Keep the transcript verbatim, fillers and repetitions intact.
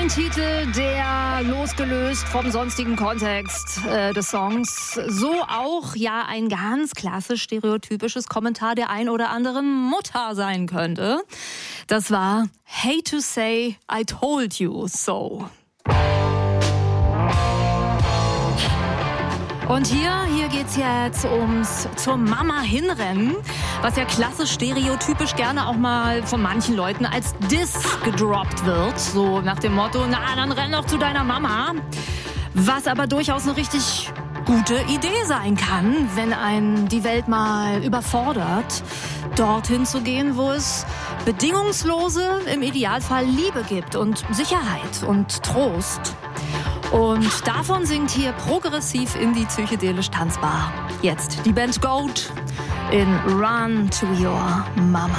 Ein Titel, der losgelöst vom sonstigen Kontext äh, des Songs so auch ja ein ganz klassisch stereotypisches Kommentar der ein oder anderen Mutter sein könnte. Das war Hate to Say I Told You So. Und hier, hier geht's jetzt ums zur Mama hinrennen, was ja klassisch stereotypisch gerne auch mal von manchen Leuten als Diss gedroppt wird. So nach dem Motto, na, dann renn doch zu deiner Mama. Was aber durchaus eine richtig gute Idee sein kann, wenn einen die Welt mal überfordert, dorthin zu gehen, wo es bedingungslose, im Idealfall Liebe gibt und Sicherheit und Trost. Und davon singt hier progressiv indie psychedelisch tanzbar jetzt die Band Goat in Run to Your Mama.